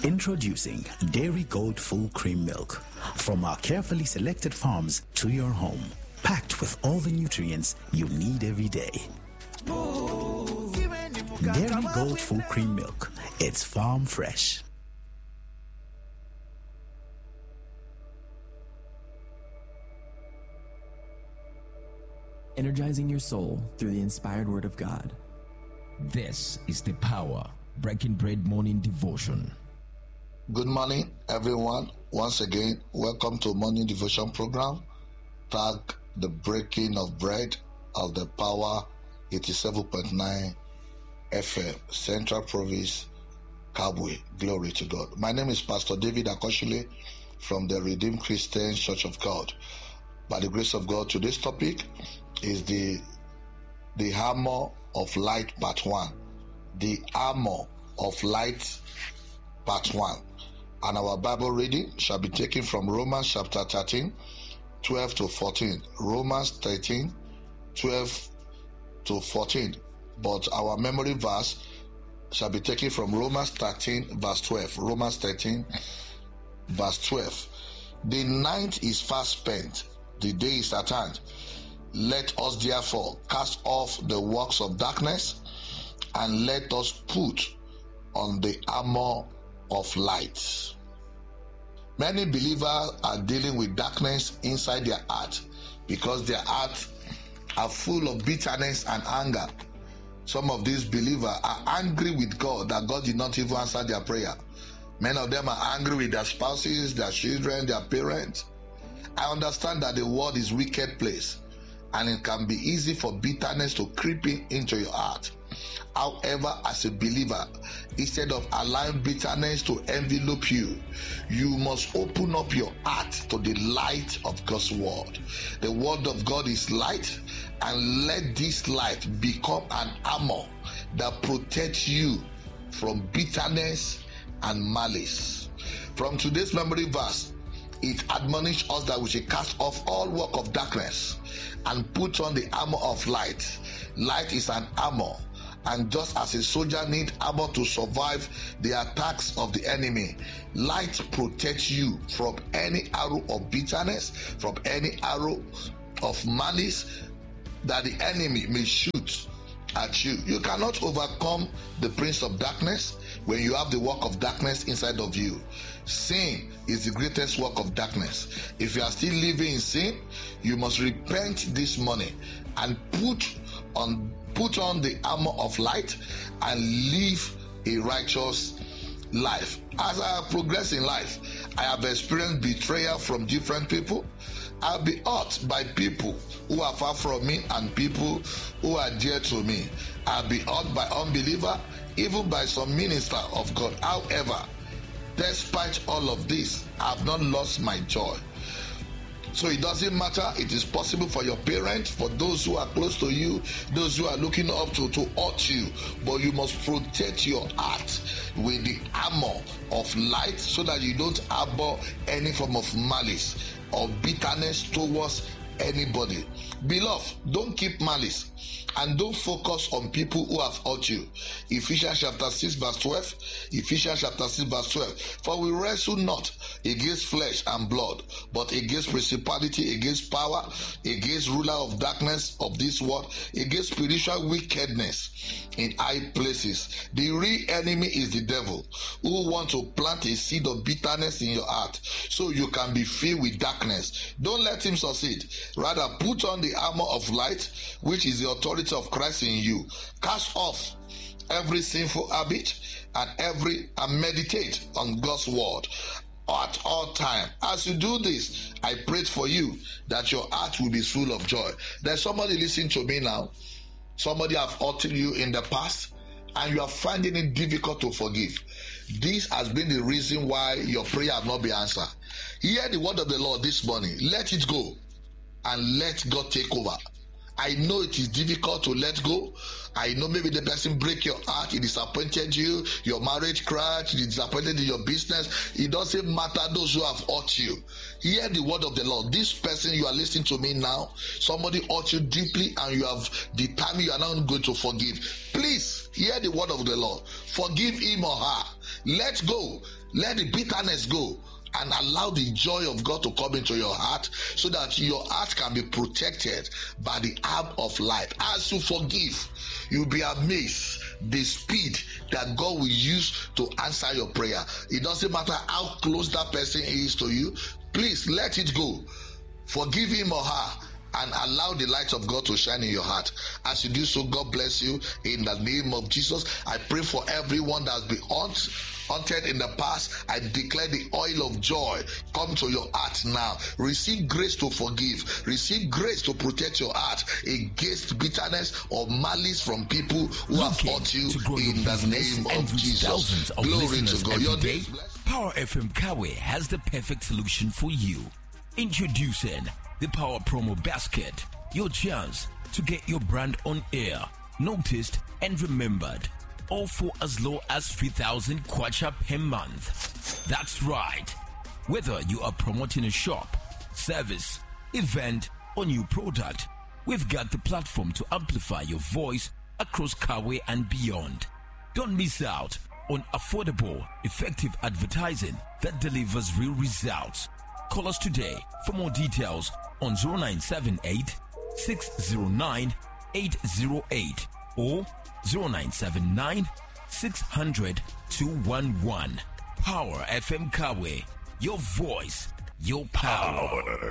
Introducing Dairy Gold Full Cream Milk. From our carefully selected farms to your home. Packed with all the nutrients you need every day. Dairy Gold Full Cream Milk. It's farm fresh. Energizing your soul through the inspired word of God. This is the Power Breaking Bread Morning Devotion. Good morning, everyone. Once again, welcome to Morning Devotion Program. Tag the breaking of bread of the Power 87.9 FM, Central Province, Kabwe. Glory to God. My name is Pastor David Akoshile from the Redeemed Christian Church of God. By the grace of God, today's topic is the armor of light part 1. The armor of light part 1. And our Bible reading shall be taken from Romans chapter 13, 12 to 14. Romans 13, 12 to 14. But our memory verse shall be taken from Romans 13, verse 12. Romans 13, verse 12. The night is fast spent, the day is at hand. Let us therefore cast off the works of darkness, and let us put on the armor of light. Many believers are dealing with darkness inside their heart because their hearts are full of bitterness and anger. Some of these believers are angry with God that God did not even answer their prayer. Many of them are angry with their spouses, their children, their parents. I understand that the world is a wicked place, and it can be easy for bitterness to creep into your heart. However, as a believer, instead of allowing bitterness to envelop you, you must open up your heart to the light of God's word. The word of God is light, and let this light become an armor that protects you from bitterness and malice. From today's memory verse, it admonishes us that we should cast off all work of darkness and put on the armor of light. Light is an armor, and just as a soldier needs armor to survive the attacks of the enemy, light protects you from any arrow of bitterness, from any arrow of malice that the enemy may shoot at you. You cannot overcome the prince of darkness when you have the work of darkness inside of you. Sin is the greatest work of darkness. If you are still living in sin, you must repent this morning and put on the armor of light and live a righteous life. As I have progressed in life, I have experienced betrayal from different people. I'll be hurt by people who are far from me and people who are dear to me. I'll be hurt by unbeliever, even by some minister of God. However, despite all of this, I have not lost my joy. So it doesn't matter. It is possible for your parents, for those who are close to you, those who are looking up to hurt you. But you must protect your heart with the armor of light so that you don't harbor any form of malice or bitterness towards anybody. Beloved, don't keep malice and don't focus on people who have hurt you. Ephesians chapter 6 verse 12. Ephesians chapter 6 verse 12. For we wrestle not against flesh and blood, but against principality, against power, against ruler of darkness of this world, against spiritual wickedness in high places. The real enemy is the devil, who wants to plant a seed of bitterness in your heart so you can be filled with darkness. Don't let him succeed. Rather, put on the armor of light, which is the authority of Christ in you. Cast off every sinful habit and meditate on God's word at all time. As you do this, I pray for you that your heart will be full of joy. There's somebody listening to me now. Somebody have hurt you in the past, and you are finding it difficult to forgive. This has been the reason why your prayer have not been answered. Hear the word of the Lord this morning. Let it go and let God take over. I know it is difficult to let go. I know maybe the person break your heart, he disappointed you, your marriage crashed, he disappointed in your business. It doesn't matter those who have hurt you. Hear the word of the Lord. This person you are listening to me now, somebody hurt you deeply and you have determined you are not going to forgive. Please hear the word of the Lord. Forgive him or her Let go. Let the bitterness go. And allow the joy of God to come into your heart so that your heart can be protected by the herb of life. As you forgive, you'll be amazed the speed that God will use to answer your prayer. It doesn't matter how close that person is to you. Please let it go. Forgive him or her and allow the light of God to shine in your heart. As you do so, God bless you in the name of Jesus. I pray for everyone that has been haunted in the past. I declare the oil of joy come to your heart now. Receive grace to forgive. Receive grace to protect your heart against bitterness or malice from people who have hurt you in the name of Jesus. Glory to God. Your day. Power FM Kawe has the perfect solution for you. Introducing the Power Promo Basket. Your chance to get your brand on air, noticed and remembered. All for as low as 3,000 kwacha per month. That's right. Whether you are promoting a shop, service, event, or new product, we've got the platform to amplify your voice across Kawe and beyond. Don't miss out on affordable, effective advertising that delivers real results. Call us today for more details on 0978 609 808 or 0979 600 211. Power FM Kawe. Your voice, your power.